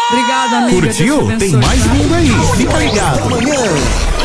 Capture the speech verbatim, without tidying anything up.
Obrigada, amiga. Deus te Curtiu? abençoe, Tem mais tá? vindo aí. Fica ligado. Amanhã.